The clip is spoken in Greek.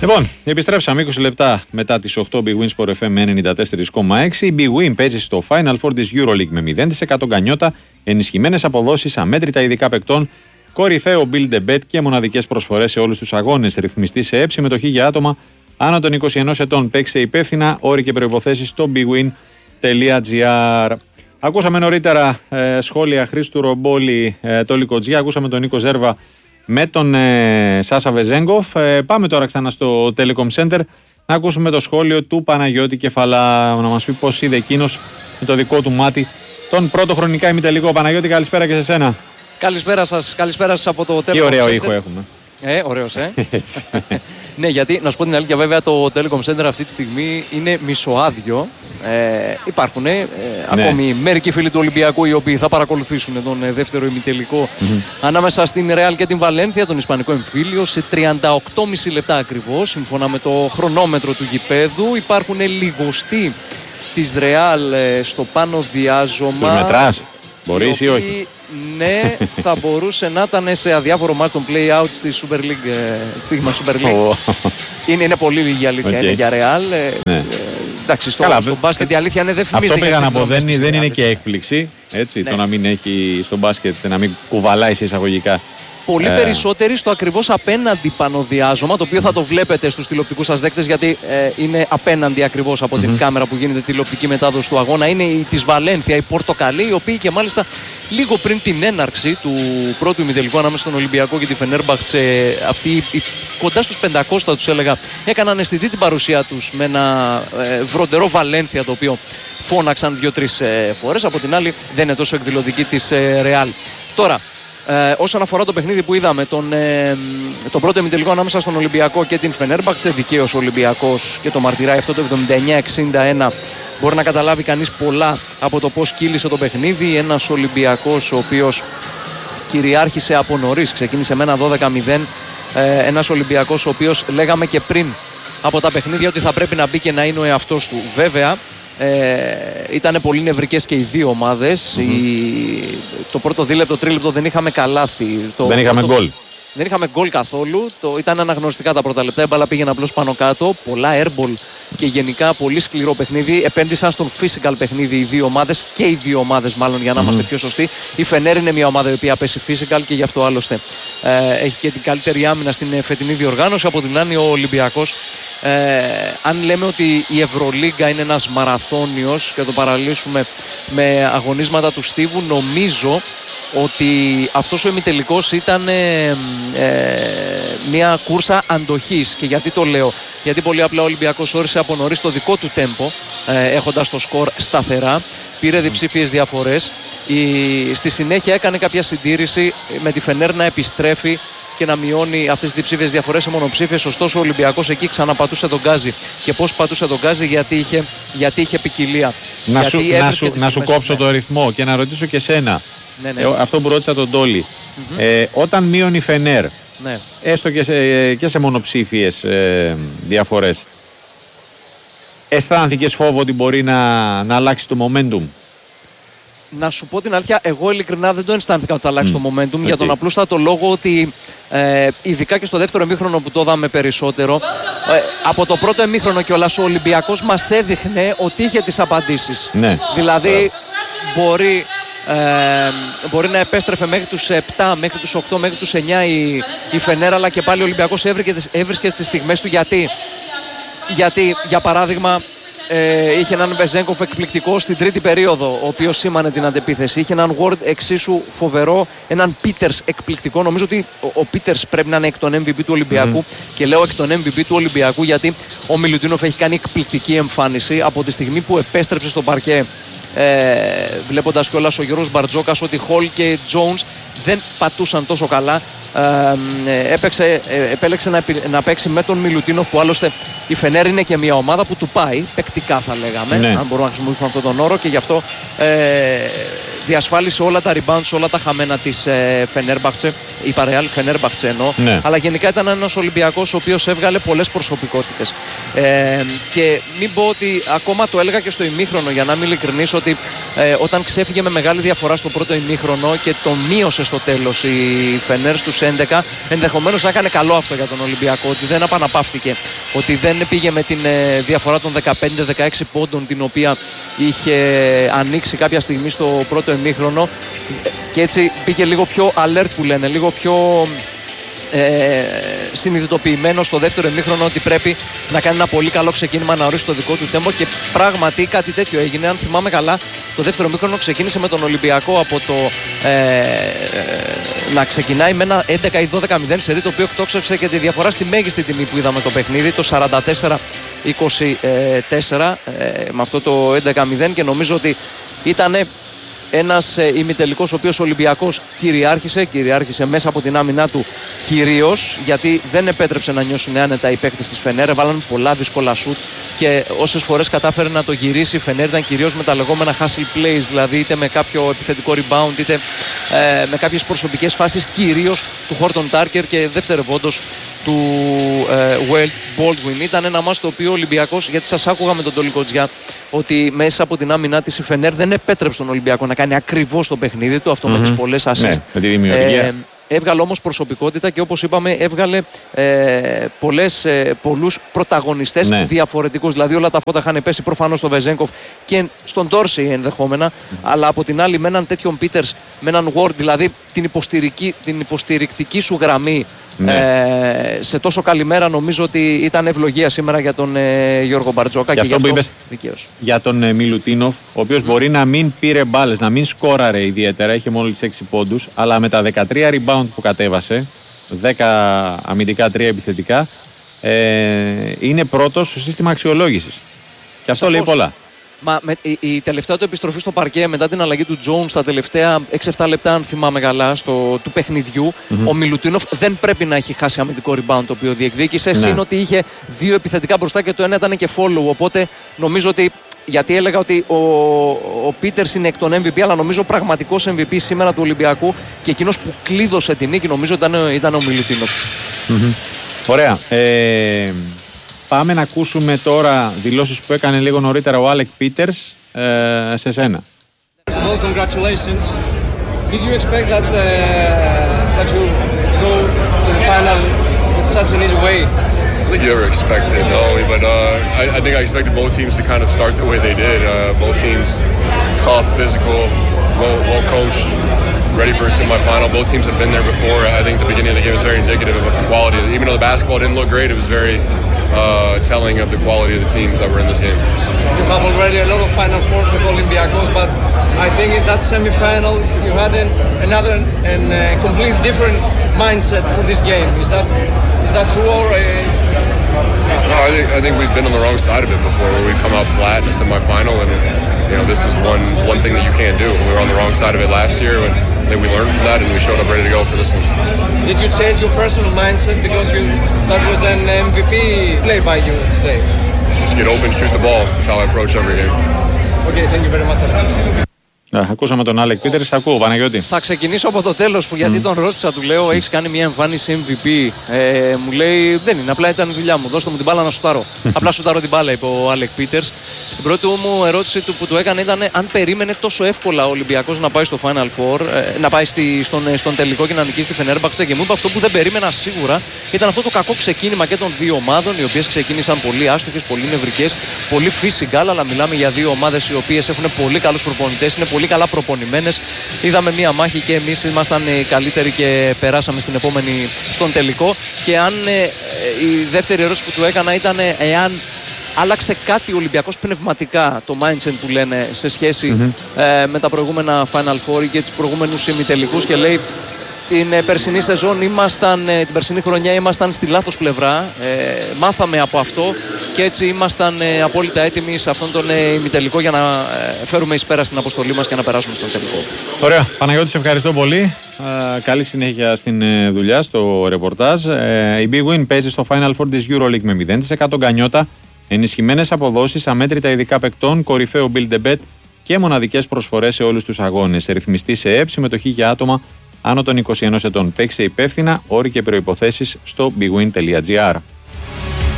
Λοιπόν, επιστρέψαμε 20 λεπτά μετά τις 8. Big Win Sport FM με 94,6. Η Big Win παίζει στο Final Four της EuroLeague με 0% γκανιότα, ενισχυμένες αποδόσεις, αμέτρητα ειδικά παικτών, κορυφαίο build a bet και μοναδικές προσφορές σε όλους τους αγώνες. Ρυθμιστή σε ΕΠ, συμμετοχή για άτομα άνω των 21 ετών. Παίξε υπεύθυνα, όροι και προϋποθέσεις στο bigwin.gr. Ακούσαμε νωρίτερα σχόλια Χρήστου Ρομπόλη, το Λικοτζή. Ακούσαμε τον Νίκο Ζέρβα με τον Σάσα Βεζέγκοφ. Πάμε τώρα ξανά στο Telecom Center να ακούσουμε το σχόλιο του Παναγιώτη Κεφαλά, να μας πει πώς είδε εκείνος με το δικό του μάτι τον πρώτο χρονικά ημιτελικό. Παναγιώτη, καλησπέρα και σε σένα. Καλησπέρα σας από το Telecom Center. Τι ωραίο ήχο έχουμε. Ωραίος, Ναι, γιατί να σου πω την αλήθεια, βέβαια το Telecom Center αυτή τη στιγμή είναι μισοάδιο. Υπάρχουν ακόμη μερικοί φίλοι του Ολυμπιακού οι οποίοι θα παρακολουθήσουν τον δεύτερο ημιτελικό ανάμεσα στην Real και την Βαλένθια, τον Ισπανικό εμφύλιο, σε 38,5 λεπτά ακριβώς, σύμφωνα με το χρονόμετρο του γηπέδου. Υπάρχουν λιγοστοί της Real στο πάνω διάζωμα. Τους μετράς, μπορείς ή όχι? Ναι, θα μπορούσε να ήταν σε αδιάφορο μάτς των play-out στη Super League, στίγμα Super League. Είναι πολύ λίγη αλήθεια, είναι για Real. Εντάξει, στο μπάσκετ η αλήθεια είναι δεν φημίζεται. Αυτό πήγα να πω, δεν είναι και έκπληξη, έτσι, το να μην έχει στο μπάσκετ, να μην κουβαλάει σε εισαγωγικά. Πολύ περισσότεροι στο ακριβώς απέναντι πανοδιάζωμα, το οποίο θα το βλέπετε στους τηλεοπτικούς σας δέκτες, γιατί είναι απέναντι ακριβώς από την κάμερα που γίνεται τηλεοπτική μετάδοση του αγώνα. Είναι η της Βαλένθια, οι Πορτοκαλί, οι οποίοι και μάλιστα λίγο πριν την έναρξη του πρώτου ημιτελικού ανάμεσα στον Ολυμπιακό και τη Φενέρμπαχτσε, αυτοί κοντά στους 500 τους έλεγα, έκαναν αισθητή την παρουσία τους με ένα βροντερό Βαλένθια, το οποίο φώναξαν 2-3 φορές. Από την άλλη δεν είναι τόσο εκδηλωτική της Real. Τώρα, όσον αφορά το παιχνίδι που είδαμε, τον πρώτο ημιτελικό ανάμεσα στον Ολυμπιακό και την Φενέρμπαχτσε, δικαίως ο Ολυμπιακός και το μαρτυράει αυτό το 79-61. Μπορεί να καταλάβει κανείς πολλά από το πώς κύλησε το παιχνίδι. Ένας Ολυμπιακός ο οποίος κυριάρχησε από νωρίς, ξεκίνησε με ένα 12-0. Ένας Ολυμπιακός ο οποίος λέγαμε και πριν από τα παιχνίδια ότι θα πρέπει να μπει και να είναι ο εαυτός του. Βέβαια, ήταν πολύ νευρικές και οι δύο ομάδες. Το πρώτο δίλεπτο, τρίλεπτο δεν είχαμε καλάθι. Δεν είχαμε γκολ. Δεν είχαμε γκολ καθόλου. Ήταν αναγνωριστικά τα πρώτα λεπτά. Η μπάλα πήγαινε απλώς πάνω κάτω. Πολλά airball και γενικά πολύ σκληρό παιχνίδι. Επένδυσαν στον physical παιχνίδι οι δύο ομάδες, και οι δύο ομάδες μάλλον, για να είμαστε πιο σωστοί. Η Φενέρ είναι μια ομάδα η οποία πέσει physical και γι' αυτό άλλωστε έχει και την καλύτερη άμυνα στην φετινή διοργάνωση. Από την άλλη ο Ολυμπιακός, αν λέμε ότι η Ευρωλίγκα είναι ένας μαραθώνιος και το παραλύσουμε με αγωνίσματα του Στίβου, νομίζω ότι αυτός ο ημιτελικός ήταν μια κούρσα αντοχής. Και γιατί το λέω? Γιατί πολύ απλά ο Ολυμπιακός όρισε από νωρίς το δικό του τέμπο, έχοντας το σκορ σταθερά, πήρε διψήφιες διαφορές. Στη συνέχεια έκανε κάποια συντήρηση με τη Φενέρ να επιστρέφει και να μειώνει αυτές τις διψήφιες διαφορές σε μονοψήφιες. Ωστόσο ο Ολυμπιακός εκεί ξαναπατούσε τον γκάζι. Και πώς πατούσε τον γκάζι? Γιατί είχε ποικιλία. Να σου κόψω το ρυθμό και να ρωτήσω και σένα. Ναι. Αυτό που ρώτησα τον Τόλι. Όταν μείωνε η Φενέρ, έστω και σε μονοψήφιες διαφορές, αισθάνθηκες φόβο ότι μπορεί να αλλάξει το momentum? Να σου πω την αλήθεια, εγώ ειλικρινά δεν το αισθάνθηκα ότι θα αλλάξει το momentum, για τον απλούστατο λόγο ότι ειδικά και στο δεύτερο ημίχρονο που το είδαμε περισσότερο, από το πρώτο ημίχρονο κιόλας ο Ολυμπιακός μας έδειχνε ότι είχε τις απαντήσεις. Δηλαδή μπορεί να επέστρεφε μέχρι τους 7, μέχρι τους 8, μέχρι τους 9 η Φενέρα, αλλά και πάλι ο Ολυμπιακός έβρισκε στις στιγμές του. Γιατί για παράδειγμα, είχε έναν Βεζέγκοφ εκπληκτικό στην τρίτη περίοδο, ο οποίος σήμανε την αντεπίθεση. Είχε έναν Ward εξίσου φοβερό, έναν Πίτερς εκπληκτικό. Νομίζω ότι ο Πίτερς πρέπει να είναι εκ των MVP του Ολυμπιακού. Και λέω εκ των MVP του Ολυμπιακού γιατί ο Μιλουτίνοφ έχει κάνει εκπληκτική εμφάνιση από τη στιγμή που επέστρεψε στο παρκέ. Βλέποντας κιόλας ο Γιώργος Μπαρτζόκας ότι Χολ και Τζόουνς δεν πατούσαν τόσο καλά, επέλεξε να παίξει με τον Μιλουτίνοφ, που άλλωστε η Φενέρ είναι και μια ομάδα που του πάει παικτικά, θα λέγαμε, αν μπορούμε να χρησιμοποιήσουμε αυτόν τον όρο, και γι' αυτό διασφάλισε όλα τα rebounds, όλα τα χαμένα της Φενέρμπαχτσε, η Παρεάλ Φενέρμπαχτσε εννοώ, ναι. Αλλά γενικά ήταν ένας Ολυμπιακός ο οποίος έβγαλε πολλές προσωπικότητες. Και μην πω ότι ακόμα το έλεγα και στο ημίχρονο, για να είμαι ειλικρινής, ότι όταν ξέφυγε με μεγάλη διαφορά στο πρώτο ημίχρονο και το μείωσε στο τέλος η Φενέρ στους 11, ενδεχομένως να έκανε καλό αυτό για τον Ολυμπιακό, ότι δεν απαναπαύτηκε, ότι δεν πήγε με την διαφορά των 15-16 πόντων την οποία είχε ανοίξει κάποια στιγμή στο πρώτο ημίχρονο, και έτσι πήγε λίγο πιο alert που λένε, λίγο πιο συνειδητοποιημένο στο δεύτερο ημίχρονο ότι πρέπει να κάνει ένα πολύ καλό ξεκίνημα, να ορίσει το δικό του τέμπο, και πράγματι κάτι τέτοιο έγινε. Αν θυμάμαι καλά, το δεύτερο ημίχρονο ξεκίνησε με τον Ολυμπιακό από το να ξεκινάει με ένα 11 ή 12-0 σερί, το οποίο εκτόξευσε και τη διαφορά στη μέγιστη τιμή που είδαμε το παιχνίδι, το 44-24 με αυτό το 11-0, και νομίζω ότι ήταν ένας ημιτελικός ο οποίος ο Ολυμπιακός κυριάρχησε μέσα από την άμυνά του κυρίως, γιατί δεν επέτρεψε να νιώσουν άνετα οι παίκτες της Φενέρ. Έβαλαν πολλά δύσκολα σουτ και όσες φορές κατάφερε να το γυρίσει η Φενέρ ήταν κυρίως με τα λεγόμενα hustle plays, δηλαδή είτε με κάποιο επιθετικό rebound είτε με κάποιες προσωπικές φάσεις, κυρίως του Χόρτον Τάρκερ και δευτερευόντως του Baldwin. Ήταν ένα μάτς το οποίο ο Ολυμπιακός, γιατί σας άκουγα με τον Τόλι Κοτζιά ότι μέσα από την άμυνά της η Φενέρ δεν επέτρεψε τον Ολυμπιακό να κάνει ακριβώς το παιχνίδι του, αυτό με τις πολλές assist. Ναι, με τη δημιουργία. Έβγαλε όμως προσωπικότητα και όπως είπαμε έβγαλε πολλούς πρωταγωνιστές διαφορετικούς. Δηλαδή όλα τα φώτα είχαν πέσει προφανώς στο Βεζένκοφ και στον Τόρσι ενδεχόμενα, αλλά από την άλλη με έναν τέτοιον Πίτερς, με έναν Ward, δηλαδή την υποστηρικτική σου γραμμή σε τόσο καλή μέρα, νομίζω ότι ήταν ευλογία σήμερα για τον Γιώργο Μπαρτζόκα. Και αυτό που είπες για τον Μιλουτίνοφ, ο οποίος μπορεί να μην πήρε μπάλες, να μην σκόραρε ιδιαίτερα, είχε μόλις 6 πόντους, αλλά με τα 13 rebound που κατέβασε, 10 αμυντικά, 3 επιθετικά, είναι πρώτος στο σύστημα αξιολόγησης. Και αυτό λέει πολλά. Μα η τελευταία του επιστροφή στο παρκέ μετά την αλλαγή του Jones τα τελευταία 6-7 λεπτά, αν θυμάμαι καλά, του παιχνιδιού, ο Μιλουτίνοφ δεν πρέπει να έχει χάσει αμυντικό rebound το οποίο διεκδίκησε. Συν ότι είχε 2 επιθετικά μπροστά και το ένα ήταν και follow. Οπότε νομίζω ότι. Γιατί έλεγα ότι ο Πίτερς είναι εκ των MVP, αλλά νομίζω ο πραγματικός MVP σήμερα του Ολυμπιακού και εκείνος που κλείδωσε την νίκη νομίζω ήταν ο Μιλουτίνοφ. Ωραία. Πάμε να ακούσουμε τώρα δηλώσεις που έκανε λίγο νωρίτερα ο Άλεκ Πίτερς σε σένα. Well, congratulations. Did you expect that you go to the final with such an easy way? I think you ever expected, no, but I think I expected both teams to kind of start the way they did. Both teams tough, physical, well coached, ready for a semifinal. Both teams have been there before. I think the beginning of the game was very indicative of the quality. Even though the basketball didn't look great, it was very telling of the quality of the teams that were in this game. You have already a lot of Final Fours with Olympiacos, but I think in that semi-final you had another and completely different mindset for this game. Is that true or it's not? No, I think we've been on the wrong side of it before, where we come out flat in the semi-final, and this is one thing that you can't do. We were on the wrong side of it last year, and I think we learned from that, and we showed up ready to go for this one. Did you change your personal mindset because that was an MVP play by you today? Just get open, shoot the ball. That's how I approach every game. Okay, thank you very much. Ακούσαμε τον Άλεκ Πίτερς, ακούω Παναγιώτη. Θα ξεκινήσω από το τέλος που γιατί τον ρώτησα, του λέω έχεις κάνει μια εμφάνιση MVP, μου λέει δεν είναι, απλά ήταν η δουλειά μου, δώστε μου την μπάλα να σουτάρω. Απλά σουτάρω την μπάλα, είπε ο Άλεκ Πίτερς. Στην πρώτη μου ερώτηση που του έκανε ήταν αν περίμενε τόσο εύκολα ο Ολυμπιακός να πάει στο Final Four, να πάει στον τελικό και να νικήσει τη Φενέρμπαχτσε, και μου είπε αυτό που δεν περίμενα σίγουρα ήταν αυτό το κακό ξεκίνημα και των δύο ομάδων, οι οποίες ξεκίνησαν πολύ άστοχες, πολύ νευρικές, πολύ physical, αλλά μιλάμε για δύο ομάδες οι οποίες έχουν πολύ καλούς προπονητές, είναι πολύ καλά προπονημένες. Είδαμε μία μάχη και εμείς ήμασταν οι καλύτεροι και περάσαμε στον τελικό. Και αν η δεύτερη ερώτηση που του έκανα ήταν εάν άλλαξε κάτι ο Ολυμπιακός πνευματικά, το mindset που λένε, σε σχέση με τα προηγούμενα Final Four και τους προηγούμενους ημιτελικούς, και λέει την περσινή σεζόν την περσινή χρονιά ήμασταν στη λάθος πλευρά, μάθαμε από αυτό και έτσι ήμασταν απόλυτα έτοιμοι σε αυτόν τον ημιτελικό για να φέρουμε εις πέρα στην αποστολή μας και να περάσουμε στον τελικό. Ωραία, Παναγιώτη, σε ευχαριστώ πολύ. Καλή συνέχεια στην δουλειά, στο ρεπορτάζ. Η Big Win παίζει στο Final Four της EuroLeague με 0% γκανιότα, ενισχυμένες αποδόσεις, αμέτρητα ειδικά παικτών, κορυφαίο Build the Bet και μοναδικές προσφορές σε όλους τους αγώνες. Ρυθμιστή σε ΕΕΠ, συμμετοχή για άτομα άνω των 21 ετών. Παίξε υπεύθυνα, όροι και προϋποθέσεις στο bwin.gr.